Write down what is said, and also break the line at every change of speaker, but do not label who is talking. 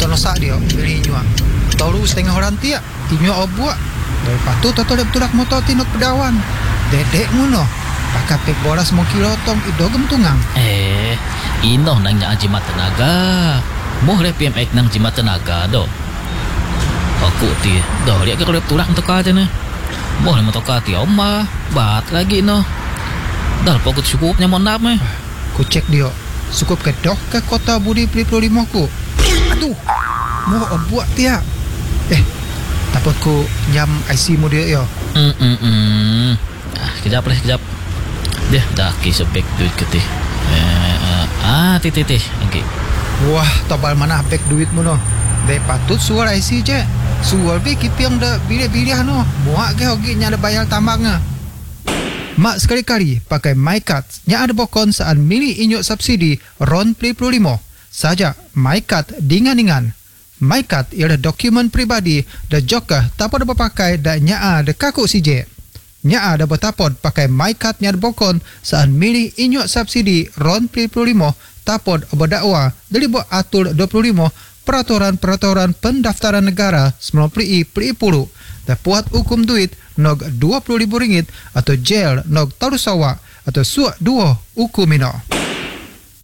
tak nosak dia beli nyua tahu setengah orang tiak nyua obuak dari patu tato dia betul motor tinuk pedawan dedek ngono pakai pek bola semua kilotong idogem tungang
inoh nang nya jimat tenaga moh le PMX nang jimat tenaga do aku ti do lihat ke kalau tulang teka aja nih moh le motoka ti oma bat lagi no dah pokok cukupnya mohon maaf
ku cek dia cukup ke dok ke kota Budi 25 ku aduh mau buat dia takut ku nyam IC mu dia yo
kejap dia dah kisah back duit ke tih tih okay.
Wah tobal mana back duit mu no be patut suar IC je suar be kipiang dah bilik-bilik no muak ke hogi nya ada bayar tambangnya mak sekali-kali pakai MyCard yang ada bokon saat milih inyuk subsidi RON 25 saja MyCard dingan-dingan MyCard ialah dokumen pribadi dan juga tak ada berpakai dan nyaa ada kaku CJ nyaa ada bertapod pakai MyCard yang ada bokon saat milih inyuk subsidi RON 25 tapod berdakwa dari buat atur 25 peraturan pendaftaran negara 90 dan puat hukum duit nog RM20,000 atau jail nog taruh sawak atau suak 2 hukum minor.